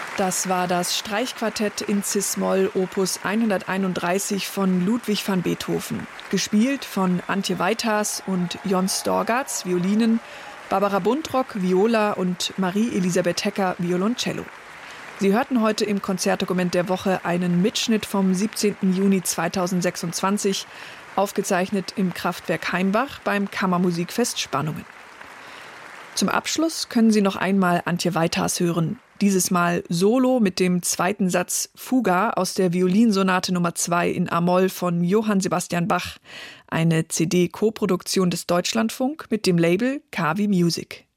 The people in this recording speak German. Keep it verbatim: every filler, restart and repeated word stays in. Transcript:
Das war das Streichquartett in Cis-Moll Opus hunderteinunddreißig von Ludwig van Beethoven. Gespielt von Antje Weithaas und Jon Storgats, Violinen, Barbara Buntrock, Viola und Marie-Elisabeth Hecker, Violoncello. Sie hörten heute im Konzertdokument der Woche einen Mitschnitt vom siebzehnten Juni zweitausendsechsundzwanzig, aufgezeichnet im Kraftwerk Heimbach beim Kammermusikfest Spannungen. Zum Abschluss können Sie noch einmal Antje Weithaas hören. Dieses Mal solo mit dem zweiten Satz Fuga aus der Violinsonate Nummer zwei in A-Moll von Johann Sebastian Bach. Eine C D-Koproduktion des Deutschlandfunk mit dem Label Kavi Music.